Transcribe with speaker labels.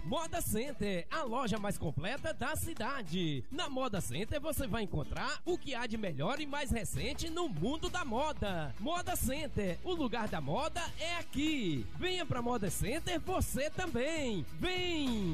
Speaker 1: Moda Center, a loja mais completa da cidade. Na Moda Center você vai encontrar o que há de melhor e mais recente no mundo da moda. Moda Center, o lugar da moda é aqui. Venha pra Moda Center você também. Vem!